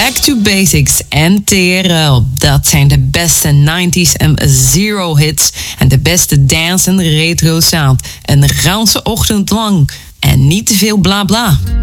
Back to Basics en TRL. Dat zijn de beste 90s en zero hits en de beste dance en retro sound. Een ganse ochtend lang en niet te veel bla bla.